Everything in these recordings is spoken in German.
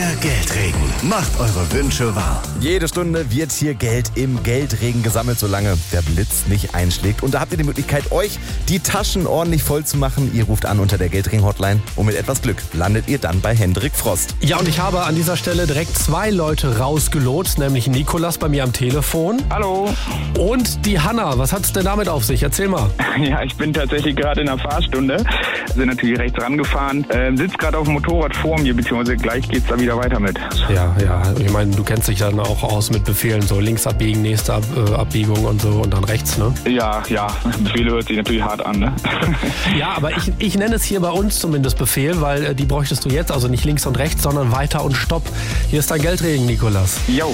Der Geldregen macht eure Wünsche wahr. Jede Stunde wird hier Geld im Geldregen gesammelt, solange der Blitz nicht einschlägt. Und da habt ihr die Möglichkeit, euch die Taschen ordentlich voll zu machen. Ihr ruft an unter der Geldregen-Hotline und mit etwas Glück landet ihr dann bei Hendrik Frost. Ja, und ich habe an dieser Stelle direkt 2 Leute rausgelotst, nämlich Nikolas bei mir am Telefon. Hallo. Und die Hanna. Was hat es denn damit auf sich? Erzähl mal. Ja, ich bin tatsächlich gerade in der Fahrstunde. Sind natürlich rechts rangefahren. Sitzt gerade auf dem Motorrad vor mir, beziehungsweise gleich geht's da wieder weiter mit. Ja. Ich meine, du kennst dich dann auch aus mit Befehlen. So links abbiegen, nächste Abbiegung und so und dann rechts, ne? Ja. Befehle hört sich natürlich hart an, ne? Ja, aber ich nenne es hier bei uns zumindest Befehl, weil die bräuchtest du jetzt. Also nicht links und rechts, sondern weiter und stopp. Hier ist dein Geldregen, Nikolas. Jo.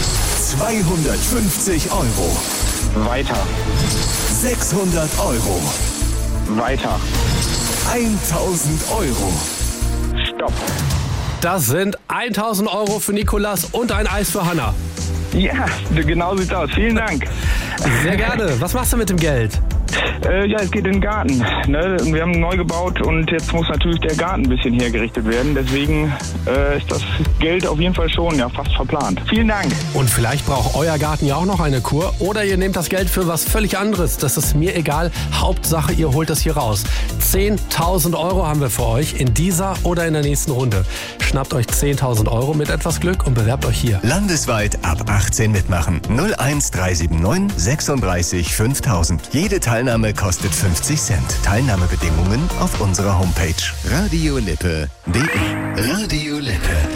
250 Euro. Weiter. 600 Euro. Weiter. 1000 Euro. Stopp. Das sind 1000 Euro für Nikolas und ein Eis für Hanna. Ja, genau sieht's aus. Vielen Dank. Sehr gerne. Was machst du mit dem Geld? Ja, es geht in den Garten. Ne? Wir haben neu gebaut und jetzt muss natürlich der Garten ein bisschen hergerichtet werden. Deswegen ist das Geld auf jeden Fall schon fast verplant. Vielen Dank. Und vielleicht braucht euer Garten ja auch noch eine Kur. Oder ihr nehmt das Geld für was völlig anderes. Das ist mir egal. Hauptsache, ihr holt es hier raus. 10.000 Euro haben wir für euch in dieser oder in der nächsten Runde. Schnappt euch 10.000 Euro mit etwas Glück und bewerbt euch hier. Landesweit ab 18 mitmachen. 01379 36 5000. Jede Teilnahme kostet 50 Cent. Teilnahmebedingungen auf unserer Homepage radiolippe.de. Radio Lippe.